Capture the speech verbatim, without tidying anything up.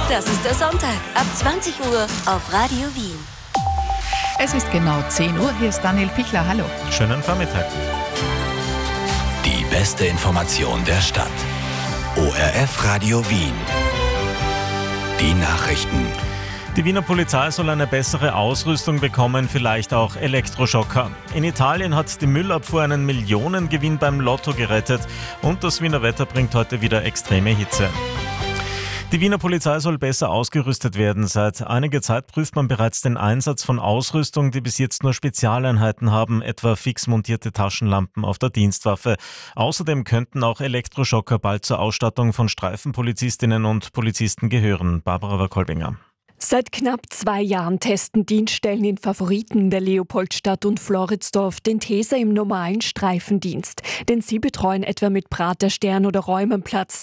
Das ist der Sonntag ab zwanzig Uhr auf Radio Wien. Es ist genau zehn Uhr, hier ist Daniel Pichler, hallo. Schönen Vormittag. Die beste Information der Stadt. O R F Radio Wien. Die Nachrichten. Die Wiener Polizei soll eine bessere Ausrüstung bekommen, vielleicht auch Elektroschocker. In Italien hat die Müllabfuhr einen Millionengewinn beim Lotto gerettet und das Wiener Wetter bringt heute wieder extreme Hitze. Die Wiener Polizei soll besser ausgerüstet werden. Seit einiger Zeit prüft man bereits den Einsatz von Ausrüstung, die bis jetzt nur Spezialeinheiten haben, etwa fix montierte Taschenlampen auf der Dienstwaffe. Außerdem könnten auch Elektroschocker bald zur Ausstattung von Streifenpolizistinnen und Polizisten gehören. Barbara Wakolbinger. Seit knapp zwei Jahren testen Dienststellen in Favoriten der Leopoldstadt und Floridsdorf den Taser im normalen Streifendienst. Denn sie betreuen etwa mit Praterstern oder Räumenplatz